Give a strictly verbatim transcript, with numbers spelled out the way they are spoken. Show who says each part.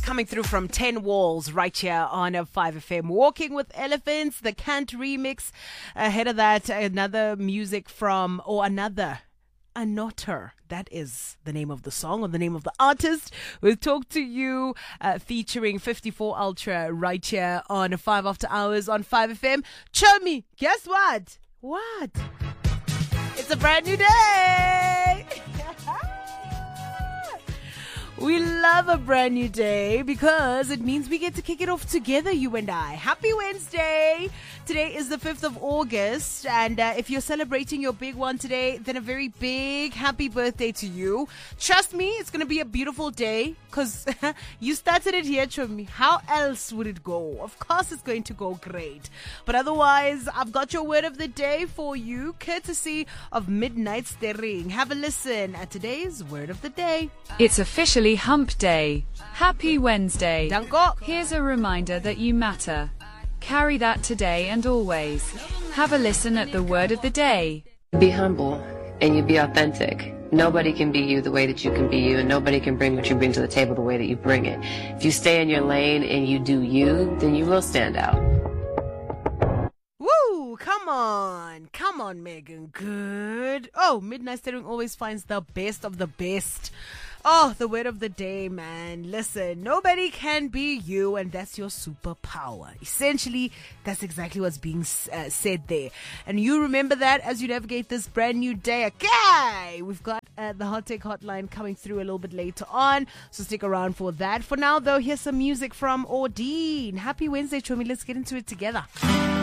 Speaker 1: coming through from ten Walls right here on a five F M. Walking with Elephants, the Kant remix. Ahead of that, another music from, or another, Anotter. That is the name of the song or the name of the artist. We'll talk to you uh, featuring fifty-four Ultra right here on five After Hours on five F M. Chomi, guess what? What? It's a brand new day. We love a brand new day because it means we get to kick it off together, you and I. Happy Wednesday. Today is the fifth of August, and uh, if you're celebrating your big one today, then a very big happy birthday to you. Trust me, it's going to be a beautiful day because you started it here, Chomi. How else would it go? Of course it's going to go great. But otherwise, I've got your word of the day for you, courtesy of Midnight Stirring. Have a listen at today's word of the day.
Speaker 2: It's officially Hump Day. Happy Wednesday.
Speaker 1: Danko.
Speaker 2: Here's a reminder that you matter. Carry that today and always. Have a listen at the word of the day.
Speaker 3: Be humble and you be authentic. Nobody can be you the way that you can be you, and nobody can bring what you bring to the table the way that you bring it. If you stay in your lane and you do you, then you will stand out.
Speaker 1: Woo! Come on. Come on, Megan. Good. Oh, Midnight Stirring always finds the best of the best. Oh, the word of the day, man. Listen, nobody can be you, and that's your superpower. Essentially, that's exactly what's being uh, said there. And you remember that as you navigate this brand new day. Okay, we've got uh, the Hot Take Hotline coming through a little bit later on, so stick around for that. For now, though, here's some music from Ordine. Happy Wednesday, Chomi. Let's get into it together.